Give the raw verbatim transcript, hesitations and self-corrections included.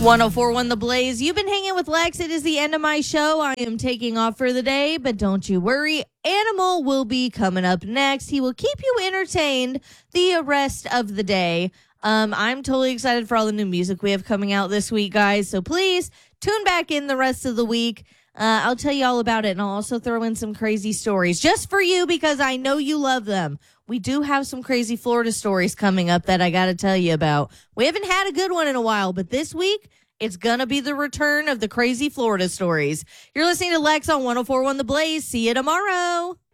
ten forty-one The Blaze. You've been hanging with Lex. It is the end of my show. I am taking off for the day, but don't you worry. Animal will be coming up next. He will keep you entertained the rest of the day. Um, I'm totally excited for all the new music we have coming out this week, guys. So please tune back in the rest of the week. Uh, I'll tell you all about it, and I'll also throw in some crazy stories just for you because I know you love them. We do have some crazy Florida stories coming up that I got to tell you about. We haven't had a good one in a while, but this week, it's going to be the return of the crazy Florida stories. You're listening to Lex on ten forty-one The Blaze. See you tomorrow.